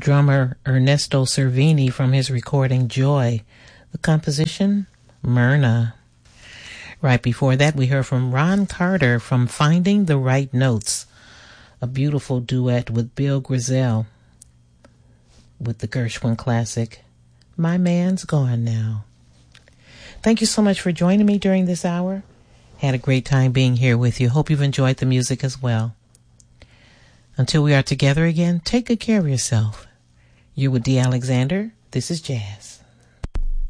drummer Ernesto Cervini from his recording Joy. The composition, Myrna. Right before that, we heard from Ron Carter from Finding the Right Notes, a beautiful duet with Bill Grisell with the Gershwin classic, My Man's Gone Now. Thank you so much for joining me during this hour. Had a great time being here with you. Hope you've enjoyed the music as well. Until we are together again, take good care of yourself. You're with Dee Alexander. This is Jazz.